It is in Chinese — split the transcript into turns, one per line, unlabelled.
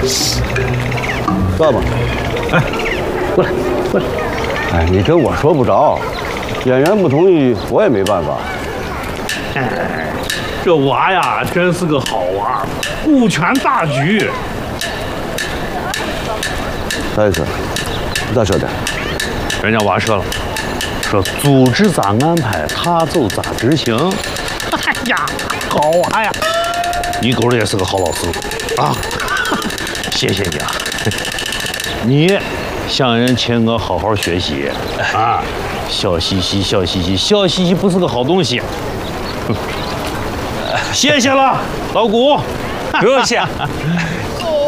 爸爸，哎，过来，过来。哎，你跟我说不着，演员不同意，我也没办法。
哎，这娃呀，真是个好娃，顾全大局。
啥意思？你咋说的？
人家娃说了，说组织咋安排，他就咋执行。哎呀，好娃呀！你狗儿也是个好老师啊，谢谢你啊！你向人前额好好学习啊，笑嘻嘻，笑嘻嘻，笑嘻嘻不是个好东西。谢谢了，老谷，
不用谢。